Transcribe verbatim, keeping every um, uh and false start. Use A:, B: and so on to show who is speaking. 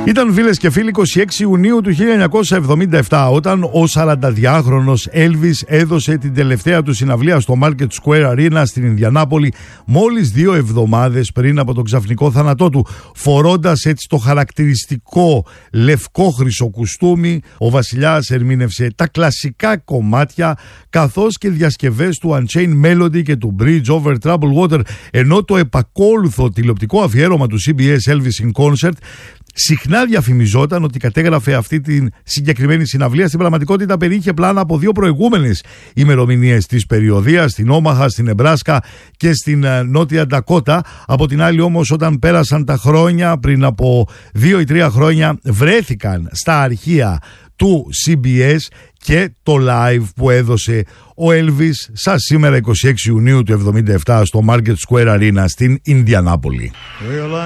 A: Ήταν, φίλες και φίλοι, είκοσι έξι Ιουνίου του χίλια εννιακόσια εβδομήντα επτά όταν ο σαρανταδυάχρονος Elvis έδωσε την τελευταία του συναυλία στο Market Square Arena στην Ινδιανάπολη, μόλις δύο εβδομάδες πριν από τον ξαφνικό θάνατό του. Φορώντας έτσι το χαρακτηριστικό λευκό χρυσό κουστούμι, ο βασιλιάς ερμήνευσε τα κλασικά κομμάτια καθώς και διασκευές του Unchained Melody και του Bridge Over Troubled Water, ενώ το επακόλουθο τηλεοπτικό αφιέρωμα του σι μπι ες Elvis in Concert συχνά διαφημιζόταν ότι κατέγραφε αυτή τη συγκεκριμένη συναυλία. Στην πραγματικότητα περιείχε πλάνα από δύο προηγούμενες ημερομηνίες της περιοδίας, στην Όμαχα, στην Νεμπράσκα και στην Νότια Ντακότα. Από την άλλη όμως, όταν πέρασαν τα χρόνια, πριν από δύο ή τρία χρόνια, βρέθηκαν στα αρχεία του σι μπι ες και το live που έδωσε ο Elvis σαν σήμερα είκοσι έξι Ιουνίου του εβδομήντα επτά στο Market Square Arena στην Ινδιανάπολη.